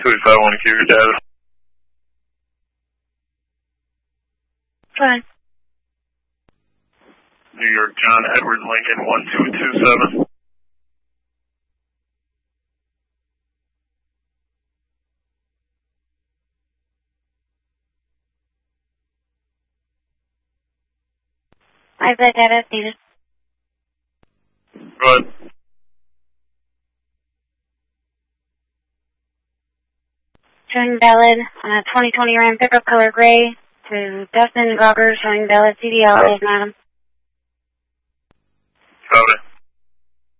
285, want to keep your data. Fine. New York, John Edward Lincoln, 1227. I've got data needed. Go ahead. Showing valid 2020 Ram pickup color gray to Dustin Gogger, showing valid CDL, madam. Copy.